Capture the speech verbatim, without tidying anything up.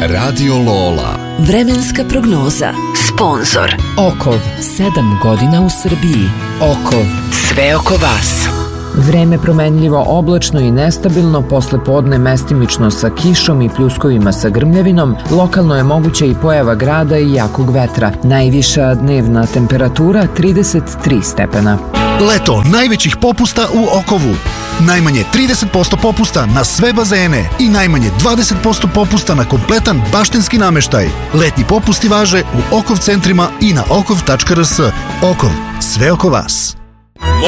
Radio Lola. Vremenska prognoza. Sponzor Okov, sedam godina u Srbiji. Okov, sve oko vas. Vreme promenljivo, oblačno i nestabilno, posle podne mestimično sa kišom i pljuskovima sa grmljavinom, lokalno je moguća i pojava grada i jakog vetra. Najviša dnevna temperatura trideset tri stepena. Leto najvećih popusta u Okovu. Najmanje trideset posto popusta na sve bazene i najmanje dvadeset posto popusta na kompletan baštenski nameštaj. Letnji popusti važe u Okov centrima i na okov tačka r s. Okov, sve oko vas.